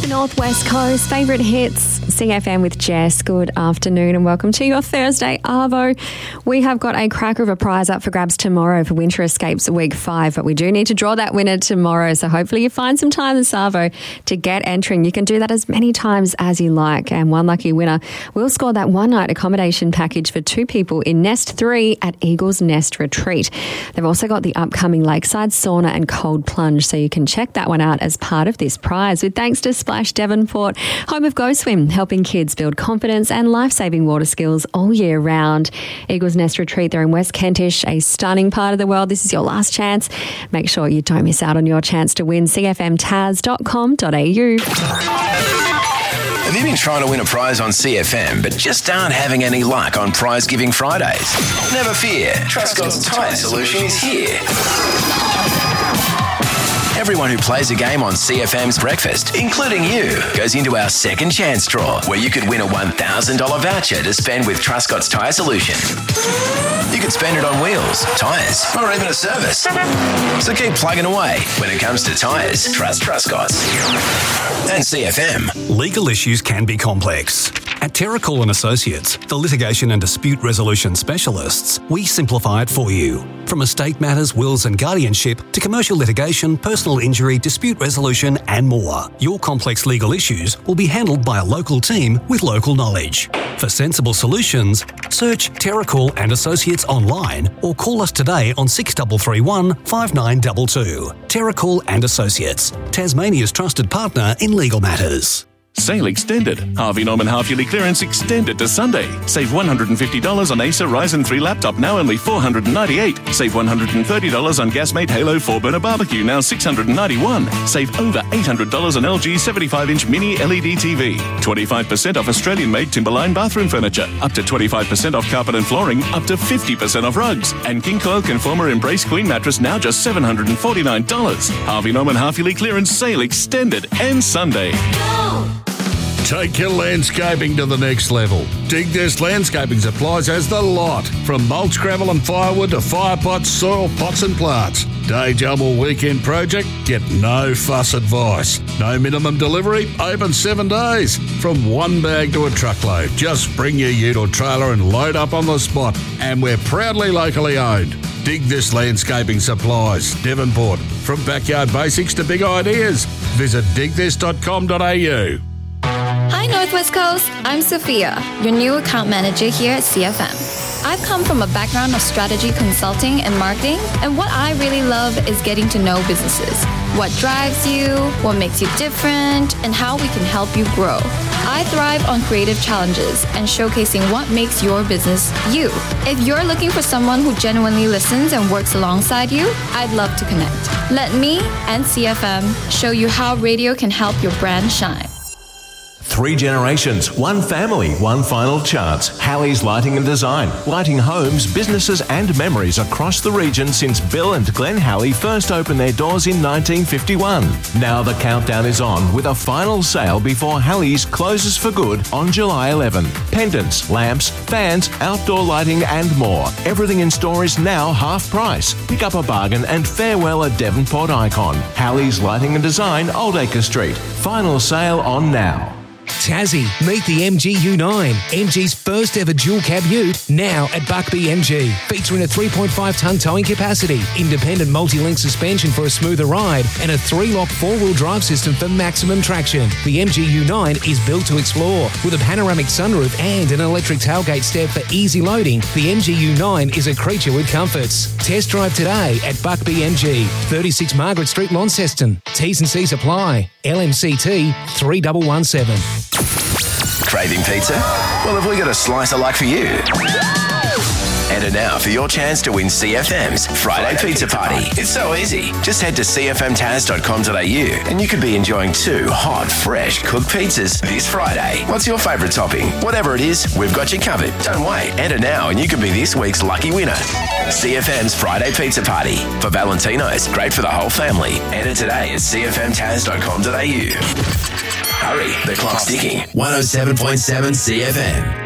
the Northwest Coast. Favourite hits, CFM with Jess. Good afternoon and welcome to your Thursday Arvo. We have got a cracker of a prize up for grabs tomorrow for Winter Escapes Week 5, but we do need to draw that winner tomorrow. So hopefully you find some time this Arvo to get entering. You can do that as many times as you like, and one lucky winner will score that one-night accommodation package for 2 people in Nest 3 at Eagle's Nest Retreat. They've also got the upcoming lakeside sauna and cold plunge, so you can check that one out as part of this prize. With thanks to Splash Devonport, home of Go Swim, helping kids build confidence and life-saving water skills all year round. Eagle's Nest Retreat, they're in West Kentish, a stunning part of the world. This is your last chance. Make sure you don't miss out on your chance to win. cfmtaz.com.au. Have you been trying to win a prize on CFM but just aren't having any luck on Prize Giving Fridays? Never fear, Trustcott's Tyre Solution is here. Everyone who plays a game on CFM's Breakfast, including you, goes into our second chance draw where you could win a $1,000 voucher to spend with Trustcott's Tyre Solution. You could spend it on wheels, tyres, or even a service. So keep plugging away. When it comes to tyres, trust Trustcott's. And CFM. Legal issues can be complex. At Terracall & Associates, the litigation and dispute resolution specialists, we simplify it for you. From estate matters, wills and guardianship to commercial litigation, personal injury, dispute resolution and more. Your complex legal issues will be handled by a local team with local knowledge. For sensible solutions, search Terracall & Associates online or call us today on 6331 5922. Terracall & Associates, Tasmania's trusted partner in legal matters. Sale extended. Harvey Norman half-yearly clearance extended to Sunday. Save $150 on Acer Ryzen 3 laptop, now only $498. Save $130 on Gasmate Halo 4-burner barbecue, now $691. Save over $800 on LG 75-inch mini LED TV. 25% off Australian-made Timberline bathroom furniture. Up to 25% off carpet and flooring. Up to 50% off rugs. And King Coil Conformer Embrace Queen mattress, now just $749. Harvey Norman half-yearly clearance sale extended and Sunday. Take your landscaping to the next level. Dig This Landscaping Supplies has the lot. From mulch, gravel and firewood to fire pots, soil pots and plants. Day job or weekend project? Get no fuss advice. No minimum delivery, open 7 days. From one bag to a truckload. Just bring your ute or trailer and load up on the spot. And we're proudly locally owned. Dig This Landscaping Supplies, Devonport. From backyard basics to big ideas. Visit digthis.com.au. Hi Northwest Coast, I'm Sophia, your new account manager here at CFM. I've come from a background of strategy consulting and marketing, and what I really love is getting to know businesses. What drives you, what makes you different, and how we can help you grow. I thrive on creative challenges and showcasing what makes your business you. If you're looking for someone who genuinely listens and works alongside you, I'd love to connect. Let me and CFM show you how radio can help your brand shine. 3 generations, 1 family, 1 final chance. Halley's Lighting and Design. Lighting homes, businesses and memories across the region since Bill and Glenn Halley first opened their doors in 1951. Now the countdown is on with a final sale before Halley's closes for good on July 11. Pendants, lamps, fans, outdoor lighting and more. Everything in store is now half price. Pick up a bargain and farewell a Devonport icon. Halley's Lighting and Design, Oldacre Street. Final sale on now. Tassie, meet the MG-U9, MG's first ever dual cab ute, now at Buckby MG. Featuring a 3.5-tonne towing capacity, independent multi-link suspension for a smoother ride, and a 3-lock 4-wheel drive system for maximum traction. The MG-U9 is built to explore. With a panoramic sunroof and an electric tailgate step for easy loading, the MG-U9 is a creature with comforts. Test drive today at Buckby MG, 36 Margaret Street, Launceston. T's and C's apply. LMCT 3117. Craving pizza? Well, have we got a slice of luck for you? Enter now for your chance to win CFM's Friday Pizza Party. It's so easy. Just head to cfmtaz.com.au and you could be enjoying 2 hot, fresh cooked pizzas this Friday. What's your favourite topping? Whatever it is, we've got you covered. Don't wait. Enter now and you could be this week's lucky winner. CFM's Friday Pizza Party. For Valentino's, great for the whole family. Enter today at cfmtaz.com.au. Hurry, the clock's ticking. 107.7 CFM.